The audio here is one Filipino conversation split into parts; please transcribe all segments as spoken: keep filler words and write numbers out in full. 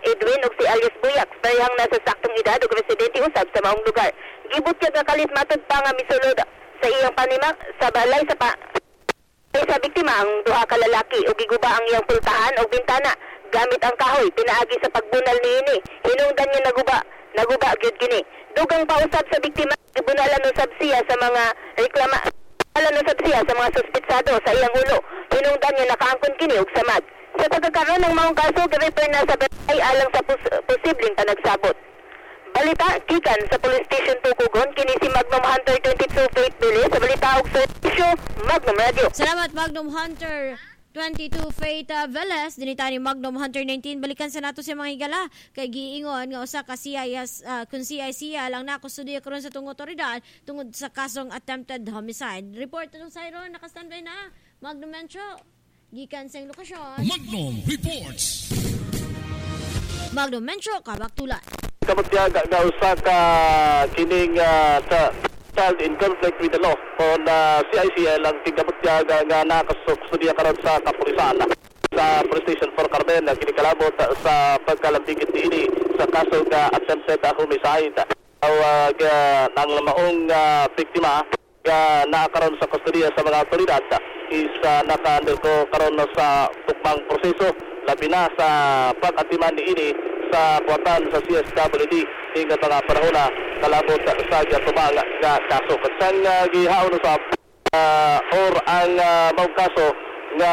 Edwin ug si alias Buyak, parehang nasa saktong edad ug residente usab sa maong lugar. Gibutyag nga kalit matud pa nga misulod sa iyang panima sa balay sa pa ay sa biktima ang duha ka lalaki ug giguba ang iyang pultahan ug bintana gamit ang kahoy pinaagi sa pagbunal niini. Hinungdan niya naguba naguba gyud kini. Dugang pausab sa biktima gibunalan usab siya sa mga reklama alam usab siya sa mga suspitsado sa iyang ulo. Hinungdan niya nakaangkon kini og samad. Sa pagkakaroon ng maong kaso gi-refer na sa balay alang sa pos- posibleng panagsabot. Balita gikan sa Police Station Tukugon kini si Magnum Hunter twenty-two Faith Billy sa balita og serbisyo Magnum Radio. Salamat Magnum Hunter twenty-two Faith uh, Velez dinita ni Magnum Hunter nineteen. Balikan sa nato sa mga higala kay giingon nga usa ka C I S uh, kun C I C lang nakustudiya karon sa tungod otoridad tungod sa kasong attempted homicide. Report ng Siron naka-standby na Magnum Metro gikan sa lokasyon. Magnum Reports. Magnum Metro Kabaktulan. Kamagyaga na usa ka kining uh, sa child in conflict with the law on uh, C I C L ang tingkamagyaga nga nakasudiya karon sa kapulisan sa Police Station for Carmen na kinikalabot sa pagkalambigit ini sa kaso nga attempted homicide. Tawag uh, ng maong uh, biktima nga nakakaroon sa kustudiya sa mga otoridad is uh, naka-undergo karon sa tukmang proseso labi na sa pag-atiman ni ini sa buwatan sa C S W D hingga mga panahon na kalabot sa gatubang nga kaso. Kansang uh, gihaon sa uh, or ang uh, maong kaso nga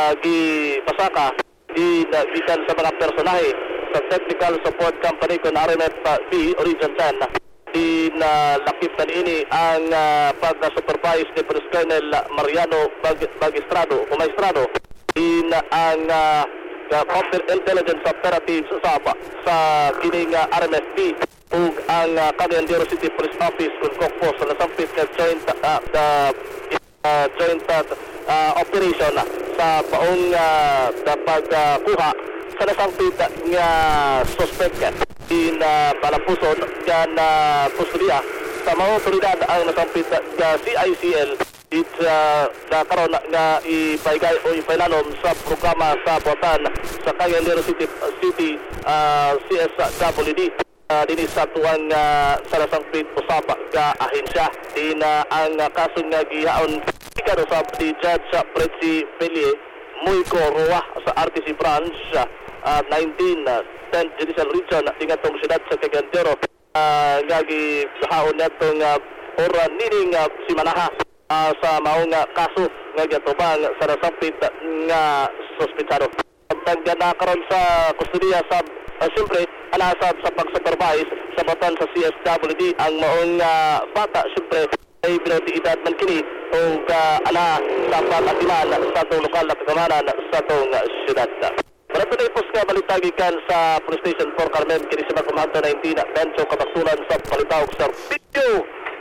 gipasaka di nabitan sa mga personahe sa Technical Support Company kung R M F B Origin ten. Di na lakip na ini ang uh, pag-supervise ni Police Colonel Mariano Bag- Bagistrado o Maestrado. Di na ang uh, the intelligence operatives sa sa kining uh, R M F B ug ang uh, Cagayan City Police Office kung kokpo sa nasampit na joint uh, the uh, joint uh, operation sa paong uh, pagkuha uh, sa nasampit nga suspect in uh, Palapuson yan uh, kustudiya sa mga otoridad ang nasampit nga C I C L It's uh, na karon nga ipaigay o ipailanom sa programa sa buwatan sa Cagayan City, City uh, C S W D uh, din sa tuwang uh, sarasangpit usab nga ahensya. Din uh, ang uh, kaso nga gihaon ikano sa di Judge uh, Prezi Pili Muyko Roa sa R T C branch uh, nineteen uh, tenth Judicial Region tingatong siyudad sa Cagayan uh, nga gihaon natong uh, or uh, nining uh, si Manaha Uh, sa maong uh, kaso nga gatubang sa nasampit nga suspitsado. Pagtagda na karon sa kustudiya sa uh, siyempre alasab sa pag-supervise sa batan sa C S W D ang maong uh, bata siyempre ay pinatiidad man kini o uh, ala sa pag-atiman sa itong lokal na kagamanan sa itong uh, syudad. Para ito na ipos nga balitagikan sa Police Station for Carmen kini si Magnum Hunter nineteen Bencho Kabaktulan sa Palitawag sa video.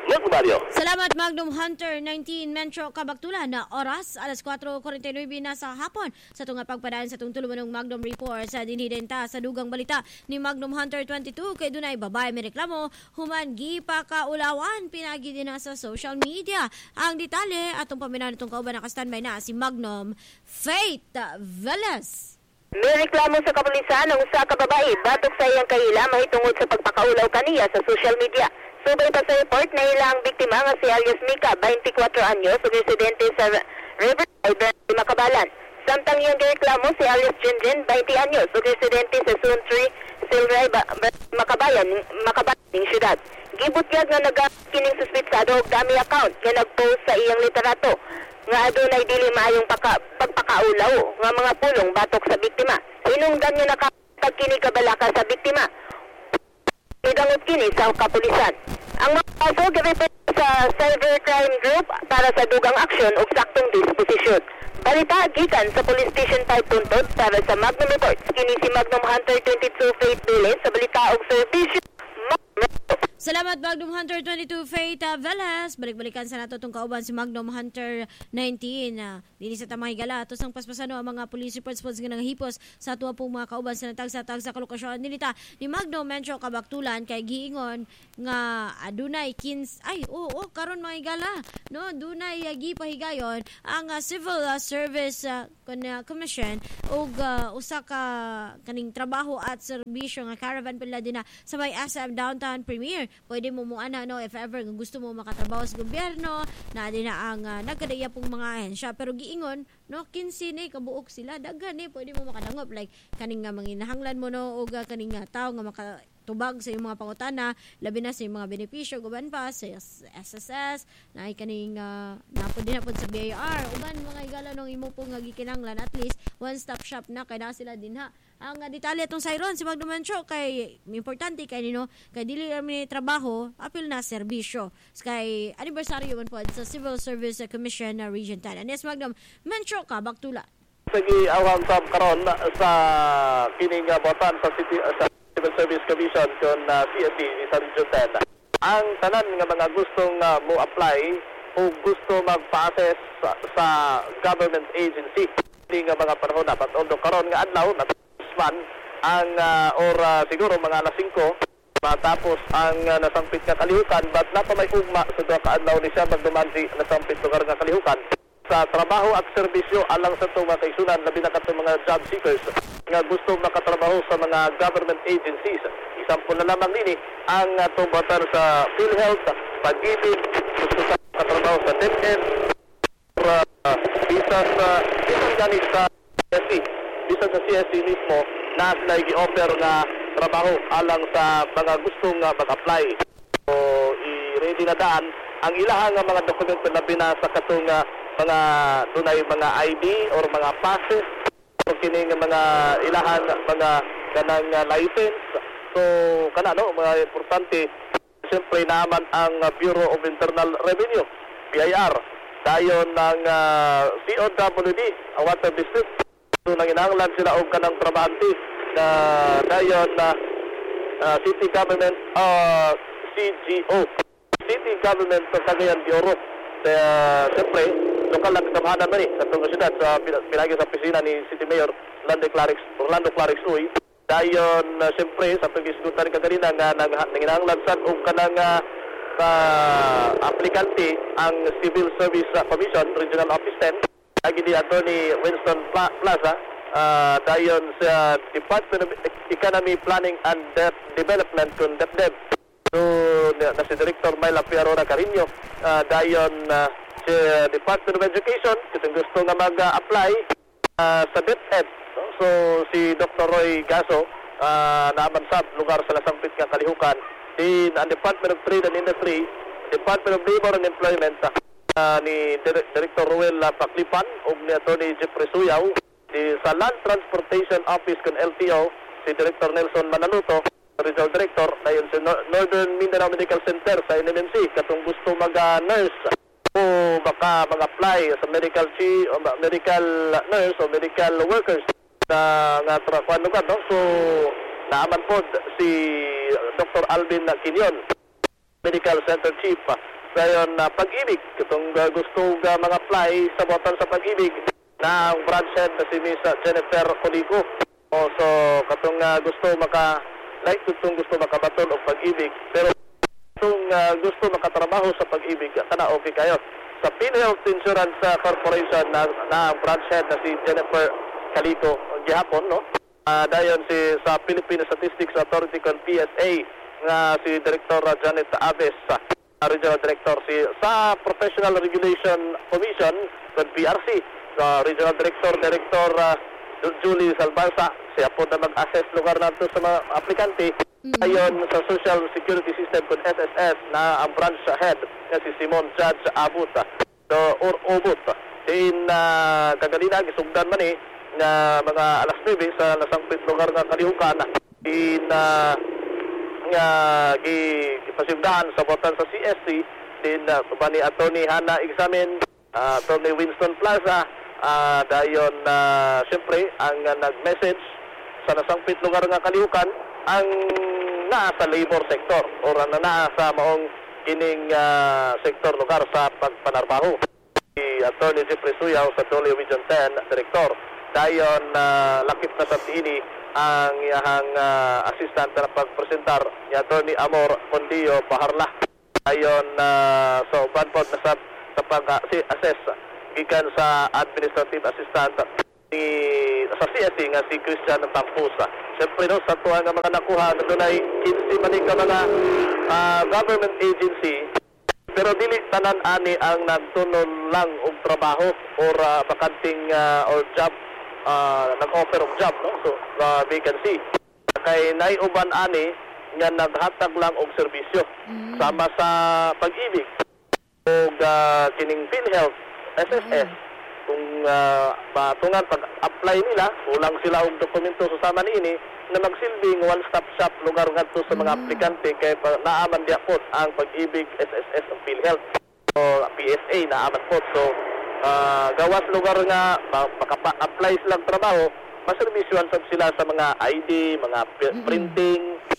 Salamat Magnum Hunter nineteen Metro Kabaktulan na oras alas kwatro forty-nine na sa hapon sa tunga pagpadaan sa tungtuluman ng Magnum Report sa dinhidenta sa dugang balita ni Magnum Hunter twenty-two kay dunay babae may reklamo human gipakaulawan pinagi din na sa social media. Ang detalye atong paminan itong kauban naka-standby na si Magnum Faith Velez. May reklamo sa kapulisan ng usa ka babae batok sa iyang kahila mahitungod sa pagpakaulaw kaniya sa social media. Subay pa sa report na ilang biktima nga si alias Mika, twenty-four anyos, ug residente sa Riverside, Makabalan. Samtang iyang reklamo si alias Jinjin, twenty anyos, ug residente sa Suntri, Silray, Makabayan, Makabayan, ning syudad. Gibutyag nga nagakining suspitsado og dami account nga nagpost sa iyang literato nga adunay dili maayong paka, pagpakaulaw nga mga pulong batok sa biktima. Hinungdan nga nakapagkinig kabalaka sa biktima. Idangot kini sa kapulisan. Ang mga kaso gireport sa cybercrime group para sa dugang aksyon ug saktong disposisyon. Balita gikan sa Police Station five Puntod para sa Magnum Report. Kini si Magnum Hunter twenty-two Faith Billy sa balita ug serbisyo. Salamat Magnum Hunter twenty-two Faith uh, Velez. Balik-balikan sa nato tong kauban si Magnum Hunter nineteen. Uh, dili sa tamang higala tos ang paspasano ang mga police reports pods nga hipos sa tuwa pong mga kauban sa natagsa-tagsa kalokasyon nilita ni Magnum Metro Kabaktulan kay giingon nga adunay kins ay oo oh, oh, karon mga higala no dunay uh, gipahigayon ang uh, Civil uh, Service uh, Commission og uh, usa ka kaning trabaho at serbisyo nga caravan pala din na sa may S M Downtown Premier. Pwede mo mo ana no if ever gusto mo makatrabaho sa gobyerno na din na ang uh, nagkadaya pong mga ahensya pero giingon no kinsi ni kabuok sila daghan ni pwede mo makadangop like kaning nga manginahanglan mo no og uh, kaning nga tawo nga makatubag sa imong mga pangutana labi na sa imong mga benepisyo guban pa sa S S S na ay kaning uh, napod din napod sa B I R uban mga igala nung imo pong nga gikinahanglan at least one stop shop na kay na sila din ha ang uh, detalye atong sayron si Magnum Metro kay importante kay nino kay dili mi trabaho apil na serbisyo kay anibersaryo man po sa Civil Service Commission na Region ten. Anes Magnum Metro Kabaktulan. Sige awang sab karon sa kining uh, botan sa City uh, sa Civil Service Commission kon uh, C S C sa Region ten. Ang tanan nga mga gustong uh, mo apply o gusto magpa-assess sa, sa government agency kining uh, mga panahon na patundo karon nga adlaw na man ang uh, or uh, siguro mga alas singko matapos ang uh, nasampit nga kalihukan but napamay ugma sa duha ka adlaw ni siya magdumansi nasampit lugar nga kalihukan sa trabaho at serbisyo alang sa itong mga kaisunan labi na katong mga job seekers nga gusto makatrabaho sa mga government agencies. Isampol na lamang nini ang uh, tumbatan sa PhilHealth, pag-ibig, gusto sa makatrabaho sa DepEd or uh, bisa sa ilang sa C S C bisa sa C S C mismo na sila i-offer nga trabaho alang sa mga gustong uh, mag-apply. So, i-ready na daan ang ilahang uh, mga dokumento na binasa katong uh, mga dunay mga I D or mga passes o kining mga ilahang mga kanang uh, license. So, kana no, mga importante siyempre naman ang uh, Bureau of Internal Revenue, B I R, dayon ng uh, C O W D, uh, Water District. So, nanginahanglan sila og kanang trabahante na dayon na uh, City Government uh, C G O City Government sa Cagayan de Oro. Kaya siyempre lokal lang kabahanan man eh sa itong syudad sa pinagi sa opisina ni City Mayor Orlando Clarix Orlando Clarix Uy. Dayon uh, siyempre sa itong isgutan kaganina nga nanginahanglan sa og kanang uh, uh, aplikante ang Civil Service Commission Regional Office ten lagi ni Attorney Winston Plaza, uh, dayon sa Department of Economy, Planning and De- Development kung DepDev. So, na, na si Director Myla Piarora Carino, uh, dayon uh, si Department of Education, kung gusto nga mag-apply uh, sa DepEd. So, si Doctor Roy Gaso, uh, naaman sa lugar sa nasampit nga kalihukan. Din ang Department of Trade and Industry, Department of Labor and Employment, Uh, ni Dir- Director Ruel uh, Paklipan o ni Atty. Jeffrey Suyaw di, sa Land Transportation Office con L T O si Director Nelson Manaluto Regional Director dayon sa no- Northern Mindanao Medical Center sa N M M C katong gusto mag-nurse o baka mag-apply sa medical chi o medical nurse o medical workers na nga trabaho no so naaman pod si Doctor Alvin Quinion Medical Center Chief dayon na uh, pag-ibig katong uh, gusto uh, mga apply sa botan sa pag-ibig na ang branch head na si Miss Jennifer Colico o so katong uh, gusto maka like katong gusto makabaton og pag-ibig pero katong uh, gusto makatrabaho sa pag-ibig kana okay kayo sa PhilHealth Insurance uh, Corporation na, na ang branch head na si Jennifer Calico gihapon no uh, dayon si sa Philippine Statistics Authority con P S A nga si Director uh, Janet Aves uh, Regional Director si sa Professional Regulation Commission con P R C sa Regional Director Director uh, Julie Salbansa siya po na mag-assess lugar nato sa mga aplikante mm-hmm. Ayon sa Social Security System con S S S na ang branch head na si Simon Judge Abut so or Obut din uh, kagalina gisugdan man eh na mga alas nueve sa nasangpit lugar nga kalihukan din uh, nga gipasimdahan sa botan sa C S C din uh, ni Attorney Hannah Examen, uh, Attorney Winston Plaza, uh, dayon na uh, siyempre ang uh, nag-message sa nasangpit lugar nga kalihukan ang naa sa labor sector o na naa sa maong kining uh, sektor lugar sa pagpanarbaho. Si Attorney Jeffrey Suyaw sa Dole Region ten, Director. Dayon uh, lakip na sa tiini ang iyahang uh, assistant na pagpresentar ni Attorney Amor Condio Paharla. Dayon uh, so banpod na sa, sa pag-assess gikan sa administrative assistant ni sa C S C nga si Christian Tampusa. Siyempre no, sa tuwa nga mga nakuha na doon ay fifteen maning ka mga uh, government agency, pero dili tanan ani ang nagtunon lang og trabaho or uh, bakanting uh, or job, uh, nag-offer of job, no? So, uh, vacancy. Kay naiuban ani nga naghatag lang og serbisyo mm. sama sa pag-ibig og uh, kining PhilHealth, S S S. Mm. Kung uh, patungan pag-apply nila, ulang sila og dokumento susama niini na magsilbing one-stop shop lugar ngadto sa mga mm. aplikante kay naaman diya po ang pag-ibig, S S S ug PhilHealth o P S A naaman po. So uh, gawas lugar nga maka-apply silang trabaho, maservisyohan sab sila sa mga I D, mga mm-hmm. printing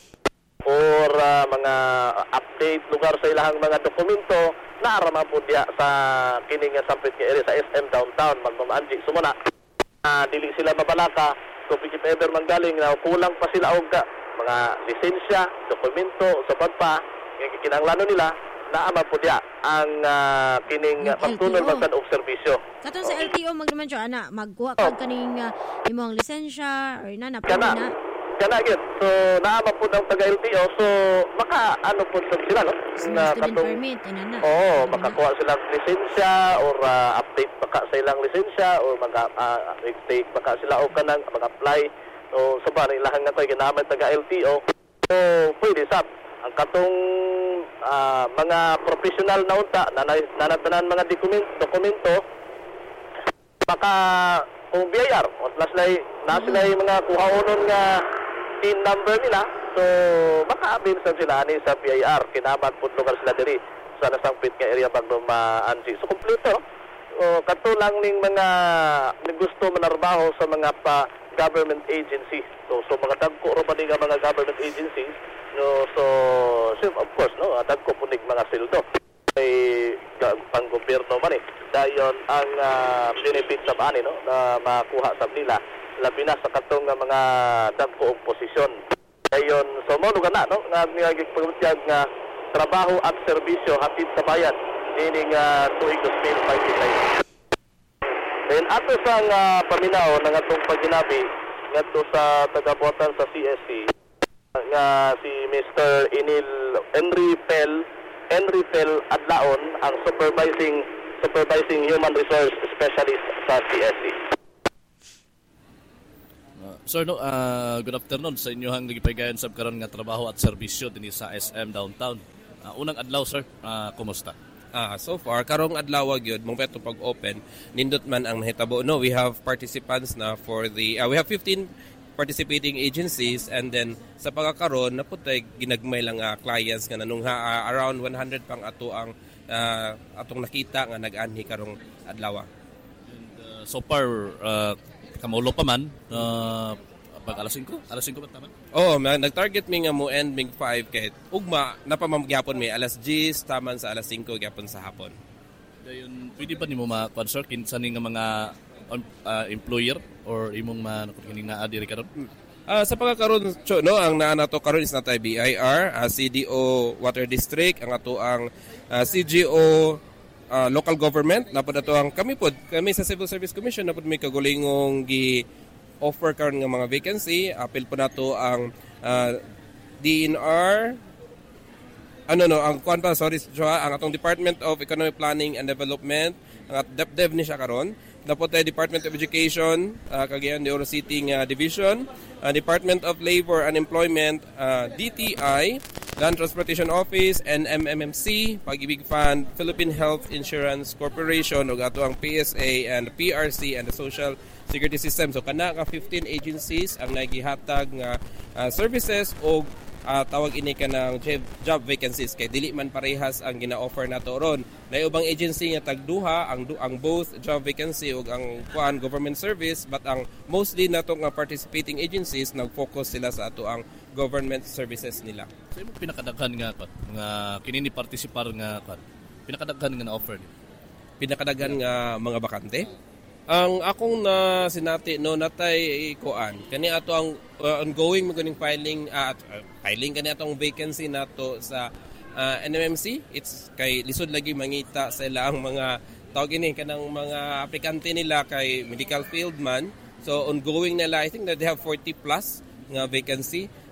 or uh, mga update lugar sa ilahang mga dokumento. Naaraman po diya sa kining sampit nga area sa S M downtown magmamanji sumuna. Uh, dili sila mabalaka so pikit ever manggaling na kulang pa sila og mga lisensya, dokumento sa pa kinahanglan nila naama po diya ang uh, kining pagtunol magkan og serbisyo. Katong sa L T O magnaman siya ana magkuha kag kaning uh, imong lisensya or na na na kana gid. So naama po ng taga-L T O so maka ano po sila no na student permit inana. Oo, makakuha silang lisensya or uh, update baka sa ilang lisensya or mag uh, take baka sila o kanang mag-apply o sa bari lahang nga koy ginamit taga-L T O. So pwede sab ang katong uh, mga professional na unta na nanatanan mga dokumento dokumento baka kung B I R o plus lay na sila yung mga kuhaonon nga T I N number nila, so maka-abin sa sila ni sa B I R kinaban pud lugar sila diri sa nasangpit nga area Bagno Maanji. So kompleto o katulang ning mga gusto manarbaho sa mga pa government agency. So so mga dagko ro ba nga mga government agencies no, so of course no dagko punig mga sildo ay pang-gobyerno man eh. Dayon ang uh, benefit sa ani no na makuha sa nila labi na sa katong uh, mga dagko og posisyon. Dayon so mo lugar na no nga gigpagutiyag nga trabaho at serbisyo hatid sa bayan ining uh, tuig twenty twenty-five. Then ato sang uh, paminaw ng atong paginabi ngadto sa tagabuhatan sa C S C nga si Mister Enil Henry Pel Henry Pel Adlaon ang supervising supervising human resource specialist sa C S C. Uh, sir, no, uh, good afternoon sa inyohang nagipahigayon sa karon nga trabaho at serbisyo dinhi sa S M downtown. Uh, unang adlaw sir, uh, kumusta? Ah, so far karong adlaw gyud mong peto pag-open nindot man ang nahitabo. No, we have participants na for the uh, we have fifteen participating agencies and then sa pagkakaroon naputay ginagmay lang uh, clients nga nanungha uh, around one hundred pang ato ang uh, atong nakita nga nag-anhi karong adlaw. And uh, so far uh, kamulo pa man uh, pag alas singko, alas singko ba tama? Oh, nag-target mi nga mo end mig five kahit ugma napamamgyapon mi alas ten taman sa alas singko gyapon sa hapon. Dayon pwede pa nimo ma-concern kinsa ni nga mga uh, employer or imong man kining naa diri karon? Uh, sa pagkakaroon no ang naa nato karon is natay B I R, uh, C D O Water District, ang ato ang uh, C G O uh, local government, napod ato ang kami pod kami sa Civil Service Commission napod may kagulingong gi offer karon nga mga vacancy. Apil po nato ang uh, D N R ano no ang kuan pa sorry Joa, ang atong Department of Economic Planning and Development ang at DepDev ni siya karon. Dapat tayo Department of Education, uh, Cagayan de Oro City uh, Division, uh, Department of Labor and Employment, uh, D T I, Land Transportation Office, N M M M C, Pag-ibig Fund, Philippine Health Insurance Corporation, ug ato ang P S A and P R C and the Social Security System. So kana nga fifteen agencies ang nagihatag nga uh, services o uh, tawag ini ka ng job, job vacancies kay dili man parehas ang gina-offer nato ron. May ubang agency nga tagduha ang ang both job vacancy ug ang kuan government service, but ang mostly nato nga participating agencies nag-focus sila sa ato ang government services nila. So imo pinakadaghan nga kan nga kini ni partisipar nga kan pinakadaghan nga na-offer ni. Pinakadaghan nga mga bakante. Ang akong na sinati no natay kuan kani ato ang uh, ongoing maganing filing at uh, filing kani atong vacancy nato sa uh, N M M C. It's kay lisod lagi mangita sa ilang mga tawag ini kanang mga aplikante nila kay medical field man. So ongoing nila, I think that they have forty plus nga vacancy.